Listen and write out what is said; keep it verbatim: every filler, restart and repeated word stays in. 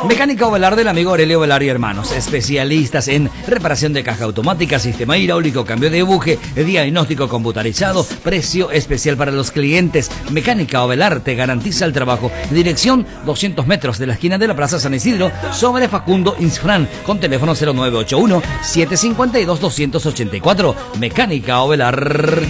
Mecánica Ovelar del amigo Aurelio Ovelar y Hermanos, especialistas en reparación de caja automática, sistema hidráulico, cambio de buje, diagnóstico computarizado, precio especial para los clientes. Mecánica Ovelar te garantiza el trabajo. Dirección doscientos metros de la esquina de la Plaza San Isidro, sobre Facundo Insfran, con teléfono cero nueve ocho uno, siete cinco dos, dos ocho cuatro. Mecánica Ovelar.